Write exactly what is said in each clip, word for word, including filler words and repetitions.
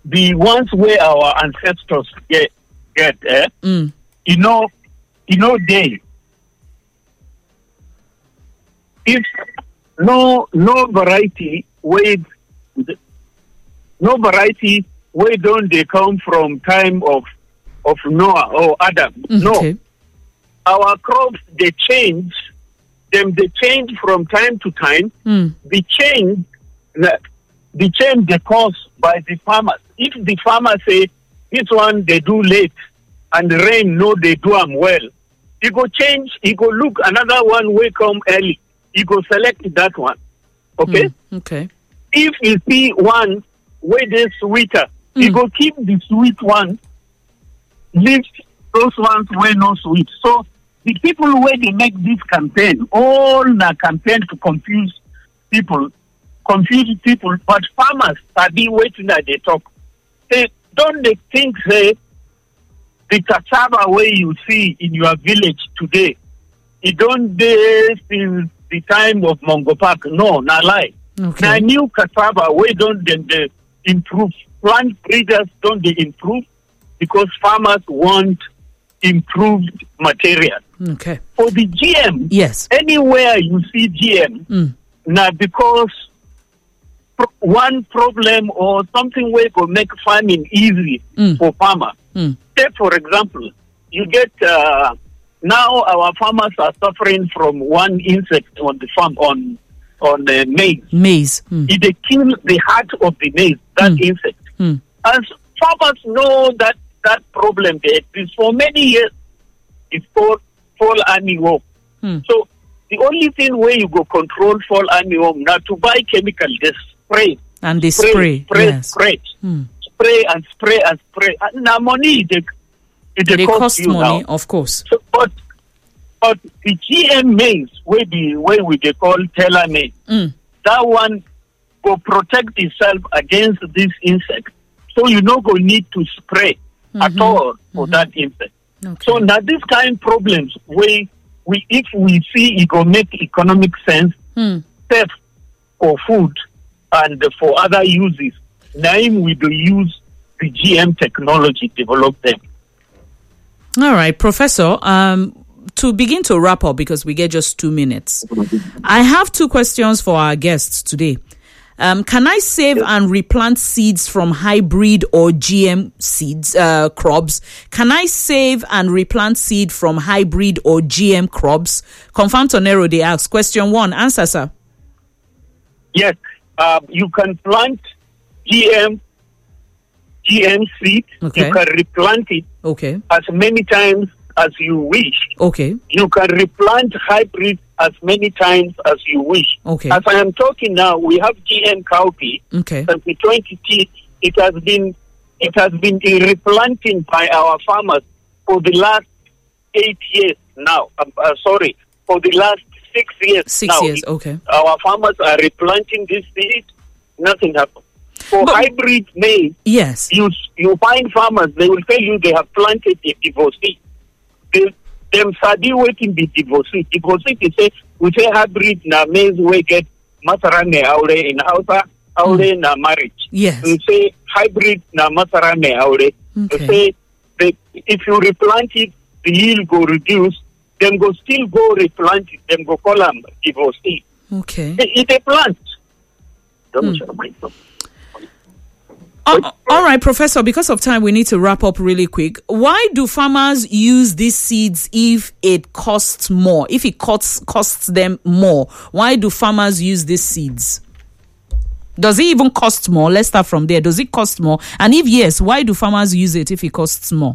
the ones where our ancestors get, get eh? Mm. you know, you know, they, if no, no variety, where, no variety, where don't they come from time of, of Noah or Adam? Okay. No. Our crops, they change, them they change from time to time. Mm. The change, the change they caused by the farmers. If the farmers say, this one they do late, and the rain, no, they do them well, he go change, he go look, another one will come early. He go select that one. Okay? Mm. Okay. If you see one where they sweeter, mm. he go keep the sweet one, leave those ones where no sweet. So, the people where they make this campaign, all the campaign to confuse people, confuse people, but farmers are be waiting that they talk. They don't they think say the cassava where you see in your village today, it don't they since the time of Mongo Park. No, not lie. Okay. Now new cassava where don't they, they improve. Plant breeders don't they improve because farmers want improved material. Okay. For the G M, yes, anywhere you see G M, mm. now because pro- one problem or something where will make farming easy mm. for farmer. Mm. Take for example, you get uh, now our farmers are suffering from one insect on the farm on on uh, maize. Maize. Mm. It they kill the heart of the maize. That mm. insect. Mm. And farmers know that. That problem there exists for many years. It's called fall armyworm. Hmm. So the only thing where you go control fall armyworm now to buy chemical, they spray and they spray, spray, spray, yes. spray, hmm. spray and spray and spray. And now money they they, they cost, cost you money, now. of course. So, but but the G M maize, where the way we they call tailor maize, mm. that one will protect itself against this insect. So you no go need to spray. Mm-hmm. At all for mm-hmm. that insect. Okay. So now this kind of problems where we if we see it will make economic sense, mm. safe for food and for other uses, now we do use the G M technology develop them. All right, Professor, um, to begin to wrap up because we get just two minutes. I have two questions for our guests today. Um, can I save and replant seeds from hybrid or G M seeds, uh, crops? Can I save and replant seed from hybrid or G M crops? Confirm Tonero, they ask. Question one, answer, sir. Yes, uh, you can plant G M, G M seed. Okay. You can replant it okay. as many times as you wish. Okay. You can replant hybrid as many times as you wish. Okay. As I am talking now, we have G M cowpea. Okay. Since the twenty it has been it has been replanting by our farmers for the last eight years now. Uh, uh, sorry, for the last six years. Six now. years. Okay. Our farmers are replanting this seed. Nothing happens. For but, hybrid maize, yes, you you find farmers. They will tell you they have planted a divorcee. They, them sadi waiting be divorcee. Divorcee they say we say hybrid na maize we get masarane aure in Hausa aure mm. na marriage. Yes. We say hybrid na masarane aure. Okay. We say they, if you replant it, the yield go reduce. Them go still go replant it. Them go call them divorcee. Okay. It, it a plant. Mm. Uh, all right, Professor, because of time, we need to wrap up really quick. Why do farmers use these seeds if it costs more, if it costs, costs them more? Why do farmers use these seeds? Does it even cost more? Let's start from there. Does it cost more? And if yes, why do farmers use it if it costs more?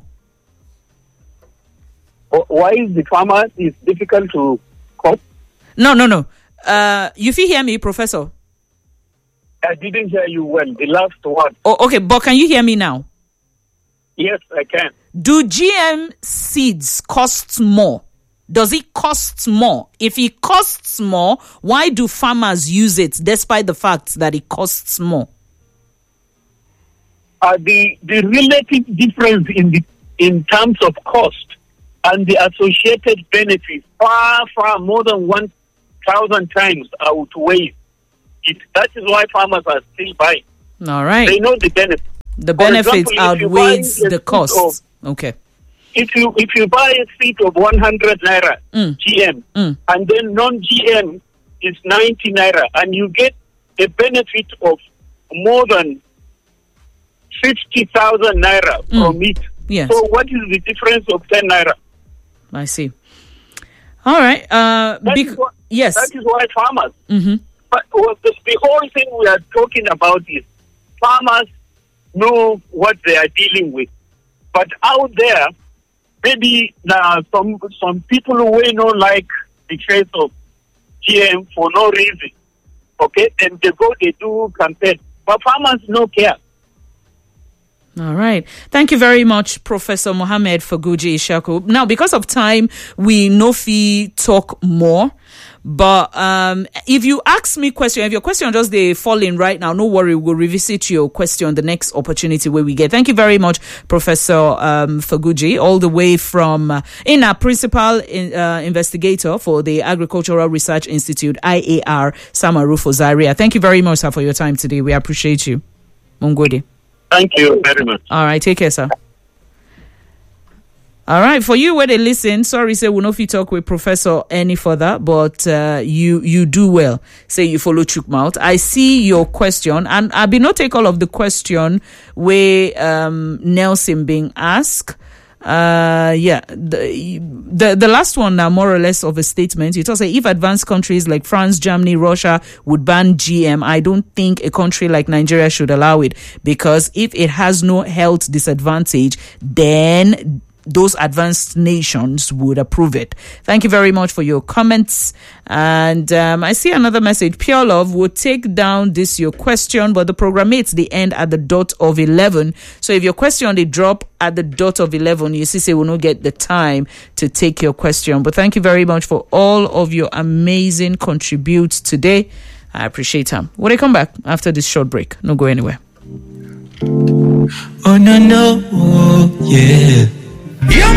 Why is the farmer is difficult to cope? No, no, no. Uh, you feel hear me, Professor? I didn't hear you well. The last one. Oh, okay, but can you hear me now? Yes, I can. Do G M seeds cost more? Does it cost more? If it costs more, why do farmers use it despite the fact that it costs more? Uh, the the relative difference in the in terms of cost and the associated benefits far, far more than one thousand times outweigh it. That is why farmers are still buying. All right. They know the benefits. The benefits example, outweighs the costs. Okay. If you if you buy a seat of one hundred naira Mm. G M Mm. and then non-G M is ninety naira, and you get a benefit of more than fifty thousand naira Mm. from it. Yes. So what is the difference of ten naira? I see. All right. Uh, That bec- is what- yes. That is why farmers. Mm-hmm. But well, the, the whole thing we are talking about is farmers know what they are dealing with. But out there, maybe uh, some some people who may not like the choice of G M for no reason. Okay, and they go, they do campaign. But farmers no care. All right. Thank you very much, Professor Mohammed Faguji Ishaku. Now, because of time, we no fee talk more. But um, if you ask me question, if your question just they fall in right now, no worry, we'll revisit your question the next opportunity where we get. Thank you very much, Professor um, Faguji, all the way from uh, in our principal in, uh, investigator for the Agricultural Research Institute, I A R, Samaru Zaria. Thank you very much, sir, for your time today. We appreciate you. Mungode. Thank you very much. All right, take care, sir. All right, for you where they listen, sorry, say we'll not fit talk with Professor any further, but uh, you you do well. Say you follow Chukmouth. I see your question, and I be not take all of the question where um, Nelson being asked. Uh, yeah, the, the the last one now more or less of a statement. It also say if advanced countries like France, Germany, Russia would ban G M, I don't think a country like Nigeria should allow it, because if it has no health disadvantage, then those advanced nations would approve it. Thank you very much for your comments. And um, I see another message. Pure Love will take down this your question, but the program mates the end at the dot of eleven. So if your question they drop at the dot of eleven, you see, say we'll not get the time to take your question. But thank you very much for all of your amazing contributes today. I appreciate them. When I come back after this short break, no go anywhere. Oh no no, oh, yeah.